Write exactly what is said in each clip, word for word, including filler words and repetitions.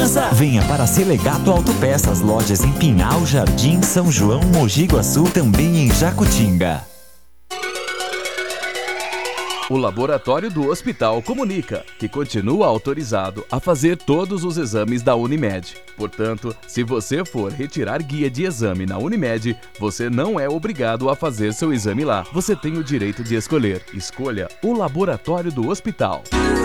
Beleza? Venha para Selegato Autopeças, lojas em Pinhal, Jardim, São João, Mogi Guaçu, também em Jacutinga. O Laboratório do Hospital comunica que continua autorizado a fazer todos os exames da Unimed. Portanto, se você for retirar guia de exame na Unimed, você não é obrigado a fazer seu exame lá. Você tem o direito de escolher. Escolha o Laboratório do Hospital.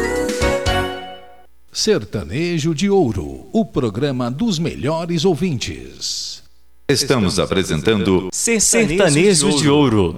Sertanejo de Ouro, o programa dos melhores ouvintes. Estamos apresentando Sertanejo de Ouro.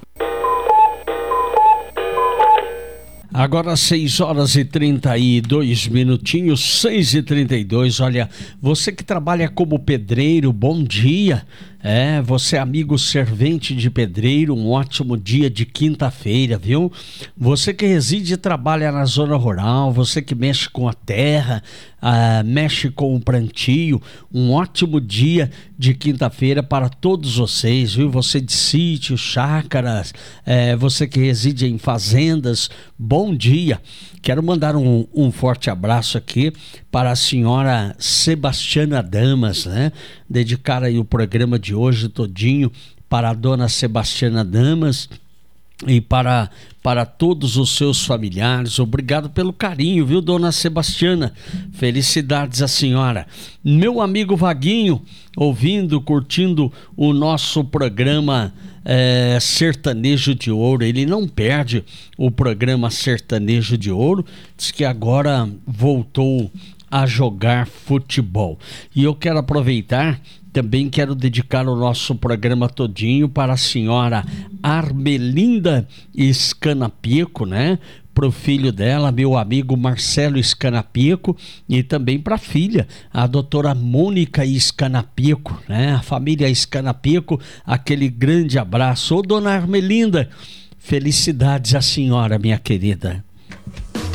Agora seis horas e trinta e dois minutinhos, seis e trinta e dois. Olha, você que trabalha como pedreiro, bom dia. É, você amigo servente de pedreiro, um ótimo dia de quinta-feira, viu? Você que reside e trabalha na zona rural, você que mexe com a terra, ah, mexe com o plantio, um ótimo dia de quinta-feira para todos vocês, viu? Você de sítio, chácaras, é, você que reside em fazendas, bom dia. Quero mandar um, um forte abraço aqui para a senhora Sebastiana Damas, né? Dedicar aí o programa de hoje todinho para a dona Sebastiana Damas e para, para todos os seus familiares. Obrigado pelo carinho, viu, dona Sebastiana? Felicidades à senhora. Meu amigo Vaguinho, ouvindo, curtindo o nosso programa é, Sertanejo de Ouro. Ele não perde o programa Sertanejo de Ouro. Diz que agora voltou a jogar futebol. E eu quero aproveitar, também quero dedicar o nosso programa todinho para a senhora Armelinda Scanapico, né? Para o filho dela, meu amigo Marcelo Scanapico, e também para a filha, a doutora Mônica Scanapico, né? A família Scanapico, aquele grande abraço. Ô, dona Armelinda, felicidades à senhora, minha querida.